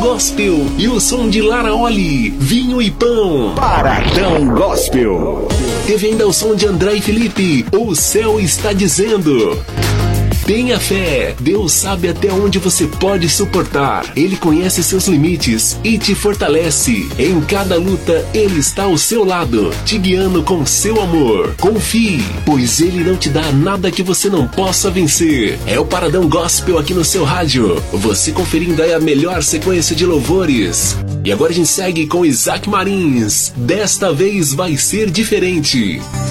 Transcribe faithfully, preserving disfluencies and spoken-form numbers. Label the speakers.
Speaker 1: Gospel e o som de Lara Oli, Vinho e Pão.
Speaker 2: Paradão Gospel.
Speaker 1: Teve ainda o som de André e Felipe, O Céu Está Dizendo. Tenha fé, Deus sabe até onde você pode suportar. Ele conhece seus limites e te fortalece. Em cada luta, Ele está ao seu lado, te guiando com seu amor. Confie, pois Ele não te dá nada que você não possa vencer. É o Paradão Gospel aqui no seu rádio. Você conferindo aí a melhor sequência de louvores. E agora a gente segue com Isaac Marins. Desta vez vai ser diferente.